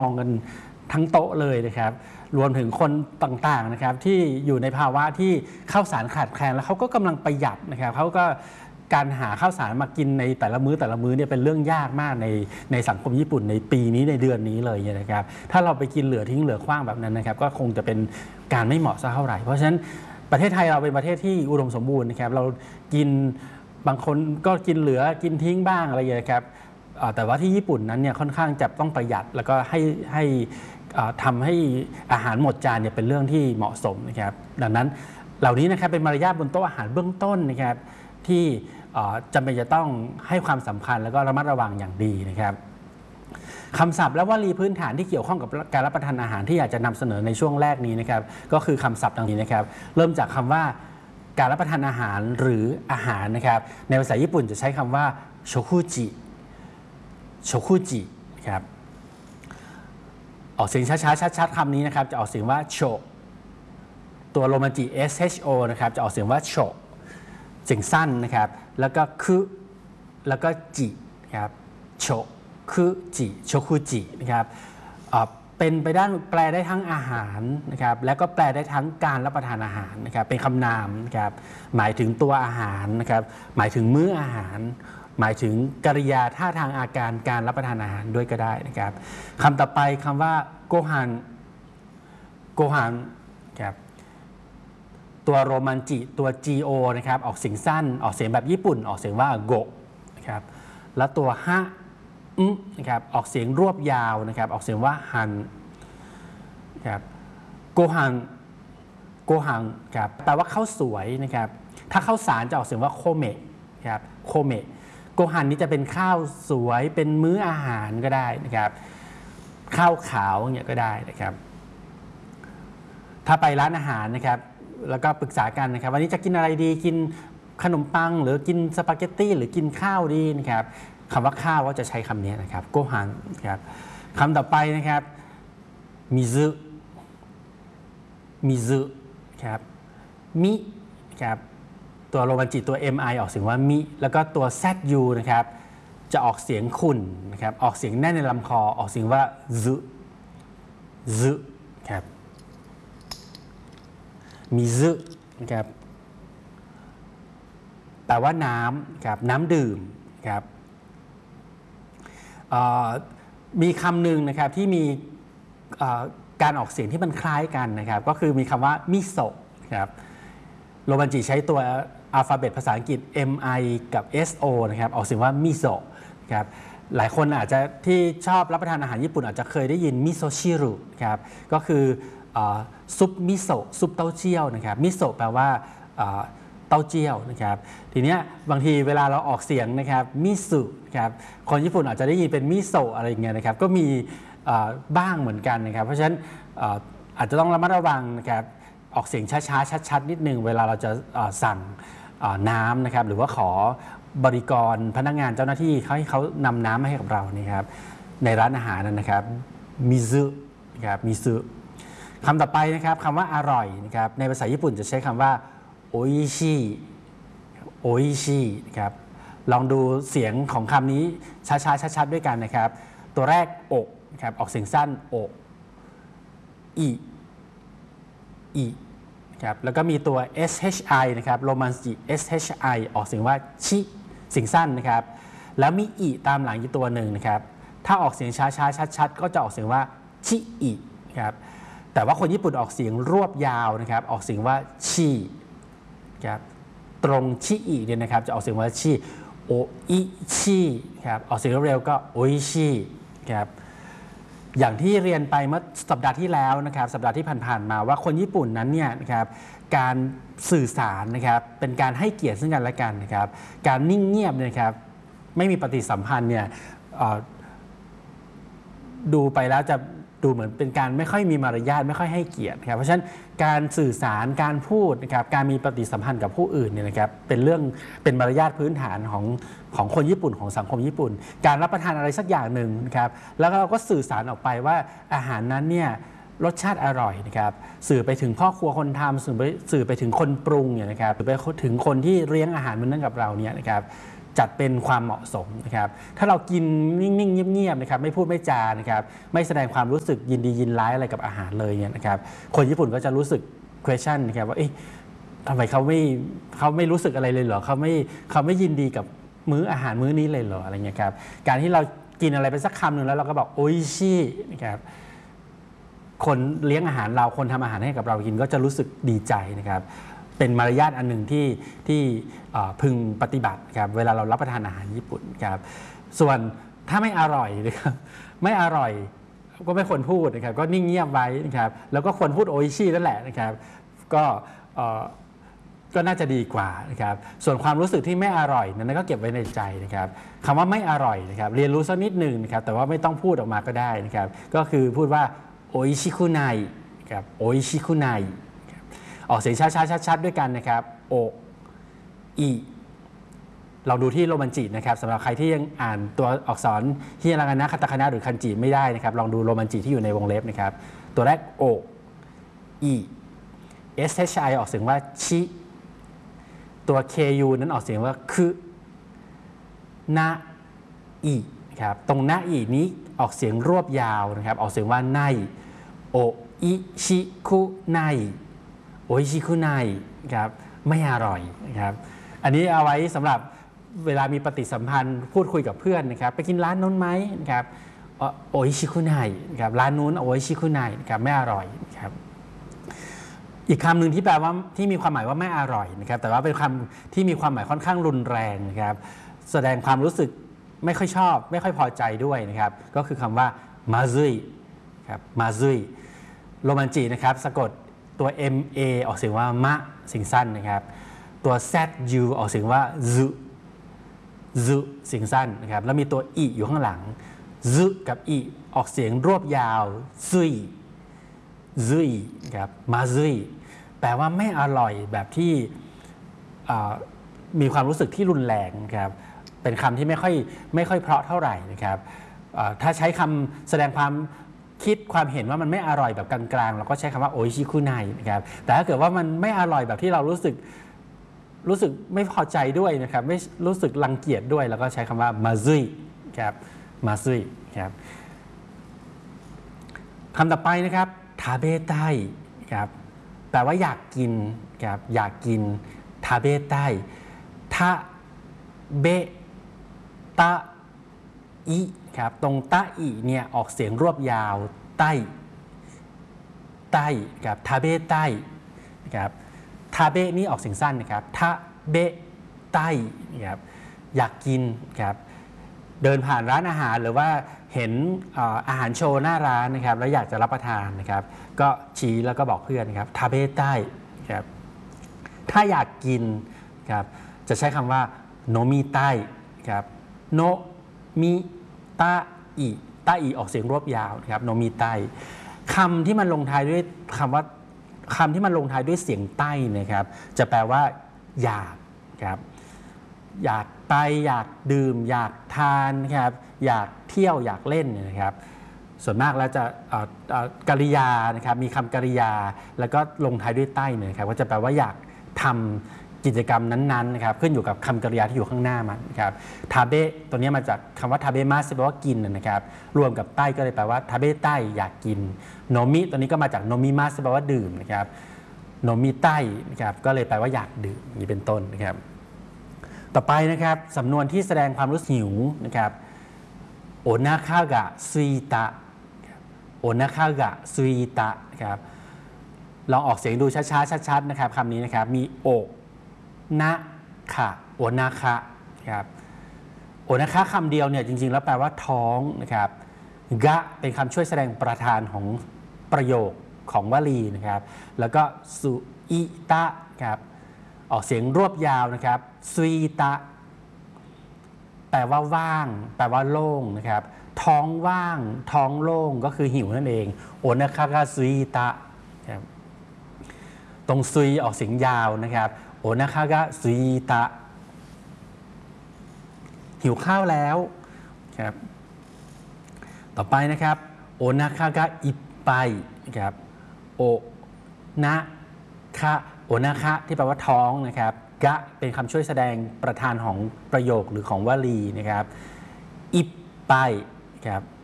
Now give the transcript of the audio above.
มองกันทั้งโต๊ะเลยนะครับรวมถึงคนต่างๆนะครับที่อยู่ในภาวะที่ข้าวสารขาดแคลนแล้วเขาก็กำลังประหยัดนะครับเขาก็การหาข้าวสารมากินในแต่ละมื้อเนี่ยเป็นเรื่องยากมากในสังคมญี่ปุ่นในปีนี้ในเดือนนี้เลยนะครับถ้าเราไปกินเหลือทิ้งเหลือขว้างแบบนั้นนะครับก็คงจะเป็นการไม่เหมาะสักเท่าไหร่เพราะฉะนั้นประเทศไทยเราเป็นประเทศที่อุดมสมบูรณ์นะครับเรากินบางคนก็กินเหลือกินทิ้งบ้างอะไรอย่างเงี้ยครับแต่ว่าที่ญี่ปุ่นนั้นเนี่ยค่อนข้างจะต้องประหยัดแล้วก็ให้ทำให้อาหารหมดจานเนี่ยเป็นเรื่องที่เหมาะสมนะครับดังนั้นเหล่านี้นะครับเป็นมารยาทบนโต๊ะอาหารเบื้องต้นนะครับที่จำเป็นจะต้องให้ความสำคัญแล้วก็ระมัดระวังอย่างดีนะครับคำศัพท์และวลีพื้นฐานที่เกี่ยวข้องกับการรับประทานอาหารที่อยากจะนำเสนอในช่วงแรกนี้นะครับก็คือคำศัพท์ดังนี้นะครับเริ่มจากคำว่าการรับประทานอาหารหรืออาหารนะครับในภาษาญี่ปุ่นจะใช้คำว่าโชคุจิครับออกเสียงช้าๆชัดๆคำนี้นะครับจะออกเสียงว่าโชตัวโรมันจิ SHO นะครับจะออกเสียงว่าโชเสียงสั้นนะครับแล้วก็คือแล้วก็จิครับโชคุจินะครับเป็นไปได้แปลได้ทั้งอาหารนะครับแล้วก็แปลได้ทั้งการรับประทานอาหารนะครับเป็นคำนามนะครับหมายถึงตัวอาหารนะครับหมายถึงมื้ออาหารหมายถึงกริยาท่าทางอาการการรับประทานอาหารด้วยก็ได้นะครับคำต่อไปคำว่าโกฮันครับตัวโรมันจิตัว GO นะครับออกเสียงสั้นออกเสียงแบบญี่ปุ่นออกเสียงว่าโกนะครับแล้วตัวฮะนะครับออกเสียงรวบยาวนะครับออกเสียงว่าฮันครับโกฮันครับแปลว่าข้าวสวยนะครับถ้าข้าวสารจะออกเสียงว่าโคเมะครับโคเมะโกฮันนี้จะเป็นข้าวสวยเป็นมื้ออาหารก็ได้นะครับข้าวขาวอย่างเงี้ยก็ได้นะครับถ้าไปร้านอาหารนะครับแล้วก็ปรึกษากันนะครับวันนี้จะกินอะไรดีกินขนมปังหรือกินสปาเกตตี้หรือกินข้าวดีนะครับคำว่าข้าวก็จะใช้คำนี้นะครับโกฮันครับคำต่อไปนะครับมิซึครับมิครับตัวโรมันจิตัว MI ออกเสียงว่ามิแล้วก็ตัว ZU นะครับจะออกเสียงขุ่นนะครับออกเสียงแน่นในลำคอออกเสียงว่าซึครับมิซึนะครับแปลว่าน้ำครับน้ำดื่มครับมีคำหนึ่งนะครับที่มีการออกเสียงที่มันคล้ายกันนะครับก็คือมีคำว่ามิโซะครับโรมันจิใช้ตัวอัลฟาเบตภาษาอังกฤษ MI กับ SO นะครับออกเสียงว่ามิโซะครับหลายคนอาจจะที่ชอบรับประทานอาหารญี่ปุ่นอาจจะเคยได้ยินมิโซชิรุครับก็คือซุปมิโซะซุปเต้าเจี้ยวนะครับมิโซะแปลว่าเต้าเจี้ยวนะครับทีนี้บางทีเวลาเราออกเสียงนะครับมิสุครับคนญี่ปุ่นอาจจะได้ยินเป็นมิโซะอะไรอย่างเงี้ยนะครับก็มีบ้างเหมือนกันนะครับเพราะฉะนั้นอาจจะต้องระมัดระวังนะครับออกเสียงช้าๆชัดๆนิดนึงเวลาเราจะสั่งน้ำนะครับหรือว่าขอบริกรพนักงานเจ้าหน้าที่ให้เขานำน้ำมาให้กับเรานี่ครับในร้านอาหารนะครับมิซึครับมิซึคำต่อไปนะครับคำว่าอร่อยนะครับในภาษาญี่ปุ่นจะใช้คำว่าโออิชินะครับลองดูเสียงของคำนี้ช้าๆชัดๆด้วยกันนะครับตัวแรกอกครับออกเสียงสั้นอกอีครับแล้วก็มีตัว SHI นะครับโรมันจิ SHI ออกเสียงว่าชิเสียงสั้นนะครับแล้วมีอีตามหลังอีกตัวหนึ่งนะครับถ้าออกเสียงช้าๆชัดๆก็จะออกเสียงว่าชิอีครับแต่ว่าคนญี่ปุ่นออกเสียงรวบยาวนะครับออกเสียงว่าชิครับตรงชิอีเนี่ยนะครับจะออกเสียงว่าชิโออิชิครับออกเสียงเร็วก็โออิชิครับอย่างที่เรียนไปเมื่อสัปดาห์ที่แล้วนะครับสัปดาห์ที่ผ่านๆมาว่าคนญี่ปุ่นนั้นเนี่ยนะครับการสื่อสารนะครับเป็นการให้เกียรติซึ่งกันและกันนะครับการนิ่งเงียบนะครับไม่มีปฏิสัมพันธ์เนี่ยดูไปแล้วจะดูเหมือนเป็นการไม่ค่อยมีมารยาทไม่ค่อยให้เกียรติครับเพราะฉะนั้นการสื่อสารการพูดนะครับการมีปฏิสัมพันธ์กับผู้อื่นเนี่ยนะครับเป็นมารยาทพื้นฐานของคนญี่ปุ่นของสังคมญี่ปุ่นการรับประทานอะไรสักอย่างหนึ่งนะครับแล้วเราก็สื่อสารออกไปว่าอาหารนั้นเนี่ยรสชาติอร่อยนะครับสื่อไปถึงพ่อครัวคนทำสื่อไปถึงคนปรุงเนี่ยนะครับสื่อไปถึงคนที่เลี้ยงอาหารมันนั่นกับเราเนี่ยนะครับจัดเป็นความเหมาะสมนะครับถ้าเรากินนิ่งๆเงียบๆนะครับไม่พูดไม่จานะครับไม่แสดงความรู้สึกยินดียินร้ายอะไรกับอาหารเลยเนี่ยนะครับคนญี่ปุ่นก็จะรู้สึก question นะครับว่าทำไมเขาไม่รู้สึกอะไรเลยเหรอเขาไม่ยินดีกับมื้ออาหารมื้อนี้เลยเหรออะไรเงี้ยครับการที่เรากินอะไรไปสักคำหนึ่งแล้วเราก็บอกโออิชินะครับคนเลี้ยงอาหารเราคนทำอาหารให้กับเรากินก็จะรู้สึกดีใจนะครับเป็นมารยาทอันหนึ่งที่พึงปฏิบัติครับเวลาเรารับประทานอาหารญี่ปุ่นครับส่วนถ้าไม่อร่อยนะครับไม่อร่อยก็ไม่ควรพูดนะครับก็นิ่งเงียบไว้นะครับแล้วก็ควรพูดโออิชินั่นแหละนะครับก็น่าจะดีกว่านะครับส่วนความรู้สึกที่ไม่อร่อยนั้นก็เก็บไว้ในใจนะครับคำว่าไม่อร่อยนะครับเรียนรู้สักนิดหนึ่งนะครับแต่ว่าไม่ต้องพูดออกมาก็ได้นะครับก็คือพูดว่าโออิชิคุไนครับโออิชิคุไนออกเสียงช้าๆชัดๆด้วยกันนะครับโออิเราดูที่โรมันจินะครับสำหรับใครที่ยังอ่านตัวอักษรฮิรากานะคาตาคานะหรือคันจิไม่ได้นะครับลองดูโรมันจิที่อยู่ในวงเล็บนะครับตัวแรกโออิ SHI ออกเสียงว่าชิตัว KU นั้นออกเสียงว่าคือนาอิครับตรงนาอินี้ออกเสียงรวบยาวนะครับออกเสียงว่าไนโออิชิคุไนโออิชิคุไนครับไม่อร่อยนะครับอันนี้เอาไว้สำหรับเวลามีปฏิสัมพันธ์พูดคุยกับเพื่อนนะครับไปกินร้านนู้นไหมนะครับโออิชิคุไนครับร้านนู้นโออิชิคุไนครับไม่อร่อยครับอีกคำหนึ่งที่แปลว่าที่มีความหมายว่าไม่อร่อยนะครับแต่ว่าเป็นคำที่มีความหมายค่อนข้างรุนแรงนะครับแสดงความรู้สึกไม่ค่อยชอบไม่ค่อยพอใจด้วยนะครับก็คือคำว่ามาซุยครับมาซุยโรมันจินะครับสะกดตัว MA ออกเสียงว่ามะเสียงสั้นนะครับตัว ZU ออกเสียงว่าซุเสียงสั้นนะครับแล้วมีตัวอีอยู่ข้างหลังซุกับอีออกเสียงรวบยาวซุยครับมาซุยแปลว่าไม่อร่อยแบบที่มีความรู้สึกที่รุนแรงครับเป็นคำที่ไม่ค่อยเพราะเท่าไหร่นะครับถ้าใช้คำแสดงความคิดความเห็นว่ามันไม่อร่อยแบบกลางๆเราก็ใช้คำว่าโออิชิคุไนนะครับแต่ถ้าเกิดว่ามันไม่อร่อยแบบที่เรารู้สึกไม่พอใจด้วยนะครับไม่รู้สึกรังเกียจด้วยเราก็ใช้คำว่ามาซุยครับมาซุยครับคำต่อไปนะครับทาเบะไตครับแปลว่าอยากกินครับอยากกินทาเบะไตทาเบะตะอิครับตรงตะอิเนี่ยออกเสียงรวบยาวไตครับทาเบะไตครับทาเบะนี่ออกเสียงสั้นนะครับทาเบะไตครับอยากกินครับเดินผ่านร้านอาหารหรือว่าเห็นอาหารโชว์หน้าร้านนะครับแล้วอยากจะรับประทานนะครับก็ชี้แล้วก็บอกเพื่อนครับทาเบะไตครับถ้าอยากกินครับจะใช้คำว่าโนมิไตครับโนมิตาอิออกเสียงรวบยาวนะครับโนมิไตคำที่มันลงท้ายด้วยคำที่มันลงท้ายด้วยเสียงใต้นะครับจะแปลว่าอยากครับอยากไปอยากดื่มอยากทานครับอยากเที่ยวอยากเล่นนะครับส่วนมากแล้วจะกริยานะครับมีคำกริยาแล้วก็ลงท้ายด้วยใต้นะครับก็จะแปลว่าอยากทำกิจกรรมนั้นๆนะครับขึ้นอยู่กับคำกริยาที่อยู่ข้างหน้ามันนะครับทาเบะตัวนี้มาจากคำว่าทาเบะมาแปลว่ากินนะครับรวมกับใต้ก็เลยแปลว่าทาเบะใต้อยากกินโนมิตัวนี้ก็มาจากโนมิมาแปลว่าดื่มนะครับโนมิใต้นะครับก็เลยแปลว่าอยากดื่มนี่เป็นต้นนะครับต่อไปนะครับสำนวนที่แสดงความรู้สึกหิวนะครับโอนาคากะซุยตะโอนาคากะซุยตะครับลองออกเสียงดูช้าๆชัดๆนะครับคำนี้นะครับมีโอนะคะโอนาคะครับโอนาคะคำเดียวเนี่ยจริงๆแล้วแปลว่าท้องนะครับกะเป็นคำช่วยแสดงประธานของประโยคของวลีนะครับแล้วก็สุอิตะครับออกเสียงรวบยาวนะครับซุยตะแปลว่าว่างแปลว่าโล่งนะครับท้องว่างท้องโล่งก็คือหิวนั่นเองโอนาคากะซุยตะครับตรงซุยออกเสียงยาวนะครับโอนาคากะซุยตะหิวข้าวแล้วครับต่อไปนะครับโอนาคากะอิปไปครับโอนะคะโอนาคะที่แปลว่าท้องนะครับกะเป็นคำช่วยแสดงประธานของประโยคหรือของวลีนะครับอิปไปครับ